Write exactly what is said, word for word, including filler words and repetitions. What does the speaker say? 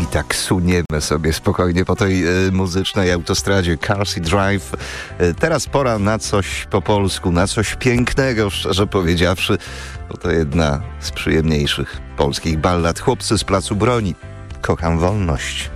I tak suniemy sobie spokojnie po tej y, muzycznej autostradzie Carsey Drive. Y, teraz pora na coś po polsku, na coś pięknego, szczerze powiedziawszy, bo to jedna z przyjemniejszych polskich ballad. Chłopcy z Placu Broni. Kocham wolność.